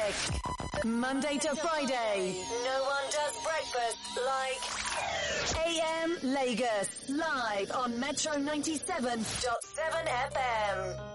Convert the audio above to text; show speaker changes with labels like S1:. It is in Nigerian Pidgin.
S1: music. Monday to Friday. No one does breakfast like AM Lagos. Live on Metro 97.7 FM.